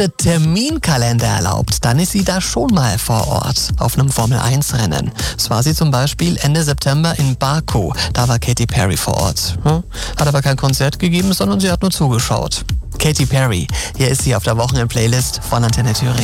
Terminkalender erlaubt, dann ist sie da schon mal vor Ort auf einem Formel-1-Rennen. Das war sie zum Beispiel Ende September in Baku. Da war Katy Perry vor Ort. Hat aber kein Konzert gegeben, sondern sie hat nur zugeschaut. Katy Perry, hier ist sie auf der Wochenend-Playlist von Antenne Thüringen.